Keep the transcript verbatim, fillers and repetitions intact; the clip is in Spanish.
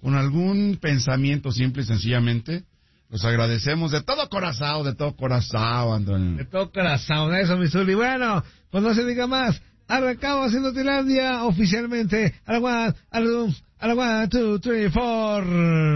con algún pensamiento simple y sencillamente, los agradecemos de todo corazón, de todo corazón, Antonio. De todo corazón, eso, mi Zuli. Bueno, pues no se diga más. Arrancamos haciendo Tilandia oficialmente. A la one, a la two, a la one, two, three, four.